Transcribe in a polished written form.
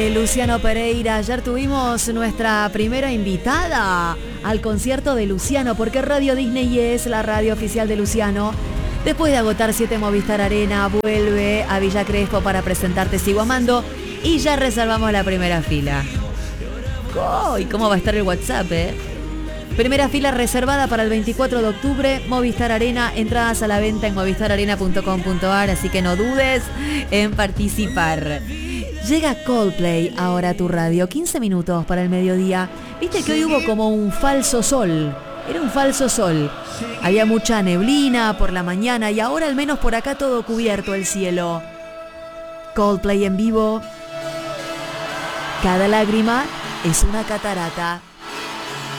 Luciano Pereira, ayer tuvimos nuestra primera invitada al concierto de Luciano, porque Radio Disney es la radio oficial de Luciano. Después de agotar 7 Movistar Arena, vuelve a Villa Crespo para presentar Te Sigo Amando y ya reservamos la primera fila. ¿Y cómo va a estar el WhatsApp, Primera fila reservada para el 24 de octubre, Movistar Arena, entradas a la venta en movistararena.com.ar, así que no dudes en participar. Llega Coldplay ahora a tu radio, 15 minutos para el mediodía. Viste que hoy hubo como un falso sol, era un falso sol. Había mucha neblina por la mañana y ahora al menos por acá todo cubierto el cielo. Coldplay en vivo. Cada lágrima es una catarata.